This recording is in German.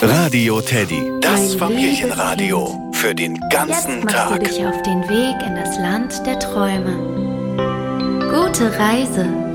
Radio Teddy, das Mein Familienradio liebes für den ganzen Jetzt machst Tag. du dich auf den Weg in das Land der Träume. Gute Reise.